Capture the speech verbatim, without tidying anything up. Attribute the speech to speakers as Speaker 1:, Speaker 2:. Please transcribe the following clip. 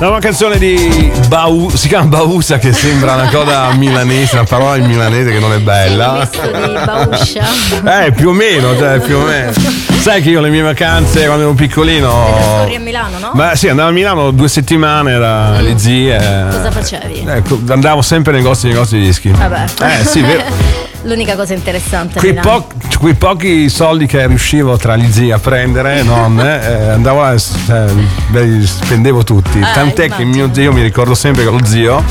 Speaker 1: una canzone di Bau, si chiama Bausa, che sembra una cosa milanese, una parola in milanese che non è bella.
Speaker 2: Sì, un misto di Bauscia.
Speaker 1: Eh, più o meno, cioè, più o meno. Sai che io le mie vacanze quando ero piccolino.
Speaker 2: Eri a Milano, no?
Speaker 1: Ma sì, andavo a Milano due settimane, era le zie.
Speaker 2: Cosa facevi?
Speaker 1: Ecco, andavo sempre nei negozi, nei negozi di dischi.
Speaker 2: Vabbè.
Speaker 1: Eh sì, vero.
Speaker 2: L'unica cosa interessante.
Speaker 1: Quei, po- quei pochi soldi che riuscivo tra gli zii a prendere, non, eh, andavo a, eh, beh, spendevo tutti.
Speaker 2: Eh,
Speaker 1: Tant'è
Speaker 2: immagino.
Speaker 1: che mio zio, mi ricordo sempre che lo zio